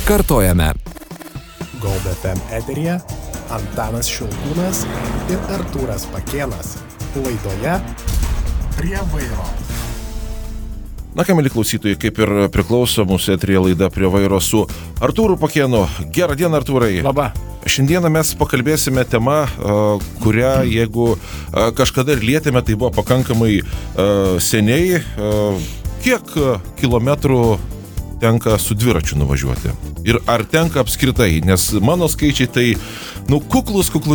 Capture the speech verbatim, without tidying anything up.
Kartojame. Gold F M eteryje Antanas Šilkūnas ir Artūras Pakėnas. Laidoje Prie vairo. Na, ką, mėly klausytojai, kaip ir priklauso mūsų eteryje laida Prie vairo su Artūru Pakėnu. Gerą dieną, Artūrai. Labą. Šiandieną mes pakalbėsime tema, kurią, jeigu kažkada ir lietėme, tai buvo pakankamai seniai. Kiek kilometrų tenka su dviračiu nuvažiuoti? Ir ar tenka apskritai? Nes mano skaičiai tai, nu, kuklus, kuklus